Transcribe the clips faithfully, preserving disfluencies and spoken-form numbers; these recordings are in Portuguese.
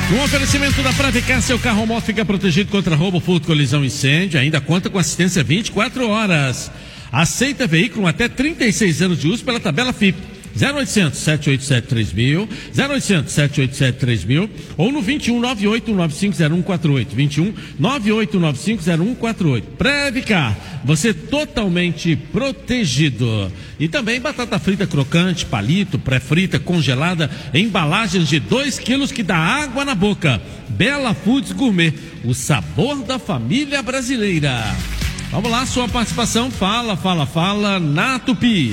Com oferecimento da Previcar, seu carro ou moto fica protegido contra roubo, furto, colisão e incêndio. Ainda conta com assistência vinte e quatro horas. Aceita veículo até trinta e seis anos de uso pela tabela F I P. zero oitocentos, sete oito sete, três mil, zero oitocentos, sete oito sete, três mil ou no vinte e um, nove oito nove cinco zero um quatro oito. vinte e um, nove oito nove cinco zero um quatro oito. Previcar, você totalmente protegido. E também batata frita crocante, palito, pré-frita, congelada, embalagens de dois quilos que dá água na boca. Bela Foods Gourmet, o sabor da família brasileira. Vamos lá, sua participação, fala, fala, fala, na Tupi.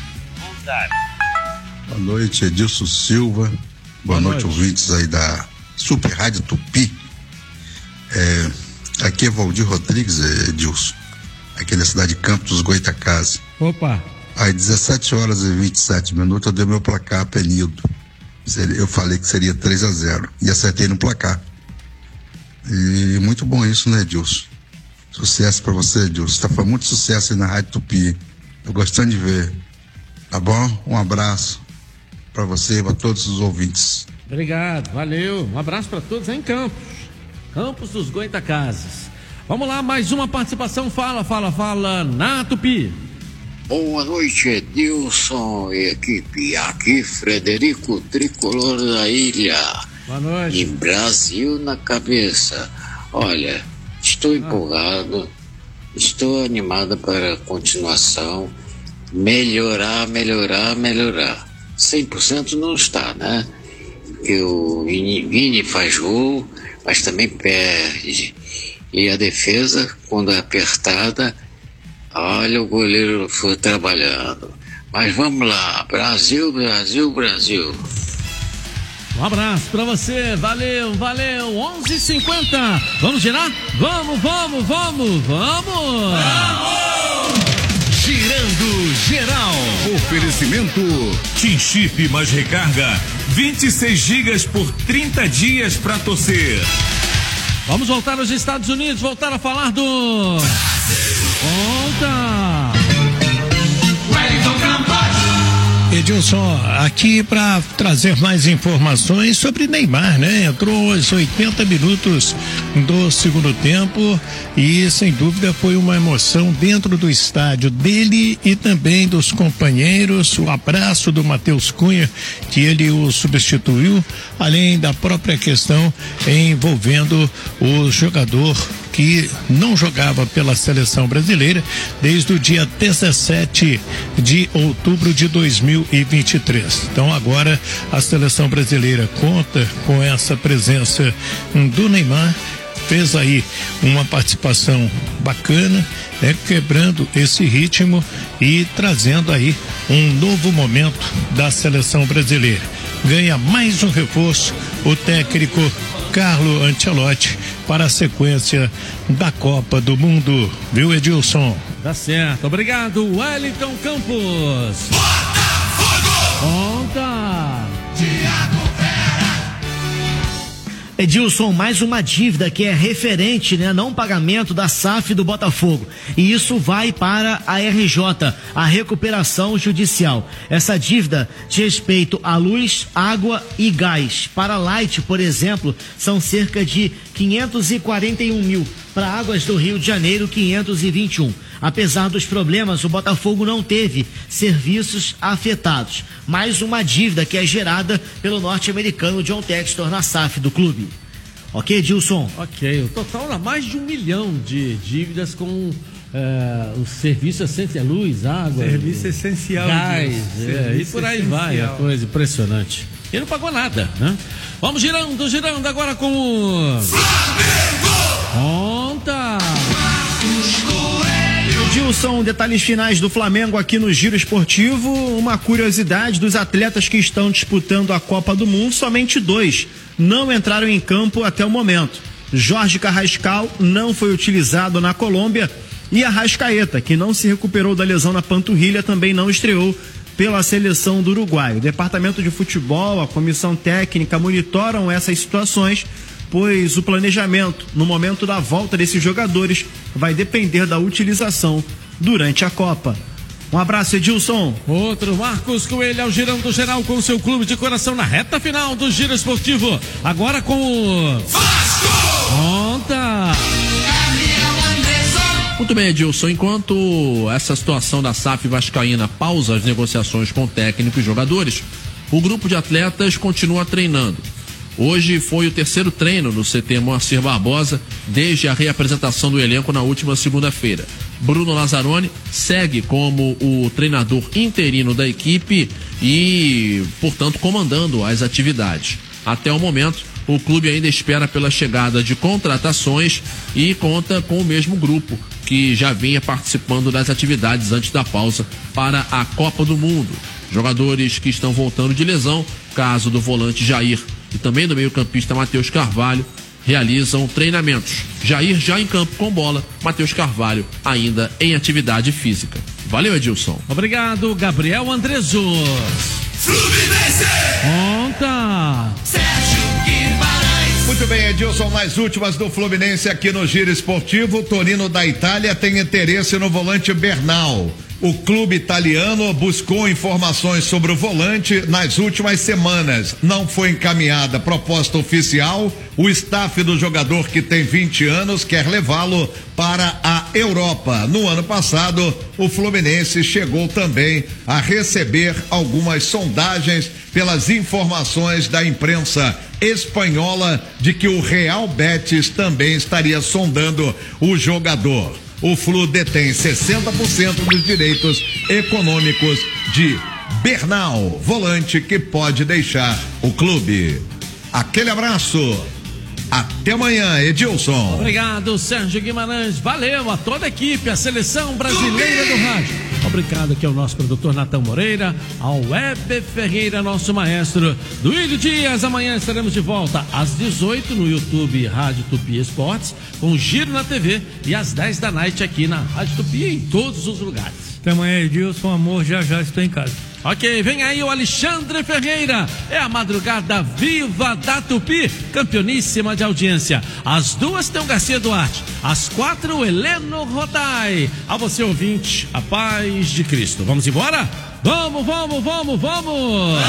Boa noite, Edilson Silva. Boa, Boa noite, noite, ouvintes aí da Super Rádio Tupi. É, aqui é Valdir Rodrigues, Edilson, aqui na cidade de Campos dos Goitacazes. Opa! Às dezessete horas e vinte e sete minutos eu dei meu placar Penildo. Eu falei que seria três a zero e acertei no placar. E muito bom isso, né, Edilson? Sucesso pra você, Edilson. Tá fazendo muito sucesso aí na Rádio Tupi. Tô gostando de ver. Tá bom? Um abraço para você e para todos os ouvintes. Obrigado, valeu. Um abraço para todos aí em Campos. Campos dos Goitacazes. Vamos lá, mais uma participação. Fala, fala, fala, na Tupi. Boa noite, Edilson e equipe. Aqui, Frederico Tricolor da Ilha. Boa noite. E Brasil na cabeça. Olha, estou empolgado, estou animada para a continuação. Melhorar, melhorar, melhorar. cem por cento não está, né? Porque o Vini, Vini faz gol, mas também perde. E a defesa, quando é apertada, olha o goleiro foi trabalhando. Mas vamos lá, Brasil, Brasil, Brasil. Um abraço pra você, valeu, valeu, onze e cinquenta. Vamos girar? Vamos, vamos, vamos, vamos! Vamos! Girando geral. Oferecimento Tim Chip mais recarga vinte e seis gigas por trinta dias para torcer. Vamos voltar aos Estados Unidos, voltar a falar do Volta Edilson, aqui para trazer mais informações sobre Neymar, né? Entrou aos oitenta minutos do segundo tempo e sem dúvida foi uma emoção dentro do estádio dele e também dos companheiros, o abraço do Matheus Cunha, que ele o substituiu, além da própria questão envolvendo o jogador que não jogava pela seleção brasileira desde o dia dezessete de outubro de dois mil e vinte e três. Então agora a seleção brasileira conta com essa presença do Neymar, fez aí uma participação bacana, né, quebrando esse ritmo e trazendo aí um novo momento da seleção brasileira. Ganha mais um reforço o técnico Carlo Ancelotti para a sequência da Copa do Mundo, viu, Edilson? Tá certo, obrigado, Wellington Campos. Botafogo! Conta! Thiago Vera! Edilson, mais uma dívida que é referente, né, não pagamento da S A F do Botafogo. E isso vai para a R J, a recuperação judicial. Essa dívida de respeito à luz, água e gás. Para a Light, por exemplo, são cerca de quinhentos e quarenta e um mil. Para Águas do Rio de Janeiro, quinhentos e vinte e um. Apesar dos problemas, o Botafogo não teve serviços afetados. Mais uma dívida que é gerada pelo norte-americano John Textor na S A F do clube. Ok, Edilson? Ok, o total dá mais de um milhão de dívidas com é, o serviço essencial, luz, água, serviço essencial, gás, é, serviço e por aí essencial. vai, a coisa impressionante. Ele não pagou nada, né? Vamos girando, girando agora com o Flamengo! Conta! Edilson, detalhes finais do Flamengo aqui no Giro Esportivo. Uma curiosidade dos atletas que estão disputando a Copa do Mundo, somente dois não entraram em campo até o momento. Jorge Carrascal não foi utilizado na Colômbia e Arrascaeta, que não se recuperou da lesão na panturrilha, também não estreou pela seleção do Uruguai. O departamento de futebol, a comissão técnica monitoram essas situações, pois o planejamento no momento da volta desses jogadores vai depender da utilização durante a Copa. Um abraço, Edilson. Outro Marcos Coelho, ao girando geral com seu clube de coração na reta final do Giro Esportivo. Agora com o Vasco! Conta! Muito bem, Edilson. Enquanto essa situação da S A F vascaína pausa as negociações com técnicos e jogadores, o grupo de atletas continua treinando. Hoje foi o terceiro treino no C T Moacir Barbosa desde a reapresentação do elenco na última segunda-feira. Bruno Lazzaroni segue como o treinador interino da equipe e, portanto, comandando as atividades. Até o momento, o clube ainda espera pela chegada de contratações e conta com o mesmo grupo que já vinha participando das atividades antes da pausa para a Copa do Mundo. Jogadores que estão voltando de lesão, caso do volante Jair e também do meio-campista Matheus Carvalho, realizam treinamentos. Jair já em campo com bola, Matheus Carvalho ainda em atividade física. Valeu, Edilson. Obrigado, Gabriel Andreso. Fluminense! Conta! Sérgio Guimarães. Muito bem, Edilson, nas últimas do Fluminense aqui no Giro Esportivo, Torino da Itália tem interesse no volante Bernal. O clube italiano buscou informações sobre o volante nas últimas semanas. Não foi encaminhada proposta oficial. O staff do jogador, que tem vinte anos, quer levá-lo para a Europa. No ano passado, o Fluminense chegou também a receber algumas sondagens pelas informações da imprensa espanhola de que o Real Betis também estaria sondando o jogador. O Flu detém sessenta por cento dos direitos econômicos de Bernal, volante que pode deixar o clube. Aquele abraço. Até amanhã, Edilson. Obrigado, Sérgio Guimarães. Valeu a toda a equipe, a seleção brasileira do rádio. Obrigado aqui ao nosso produtor Natão Moreira, ao Web Ferreira, nosso maestro, do Duílio Dias. Amanhã estaremos de volta às dezoito no YouTube Rádio Tupi Esportes, com Giro na T V, e às dez da noite aqui na Rádio Tupi, em todos os lugares. Até amanhã, Edilson, amor, já já estou em casa. Ok, vem aí o Alexandre Ferreira. É a madrugada viva da Tupi, campeoníssima de audiência. Às duas tem o Garcia Duarte, às quatro o Heleno Rodai. A você, ouvinte, a paz de Cristo. Vamos embora? Vamos, vamos, vamos, vamos!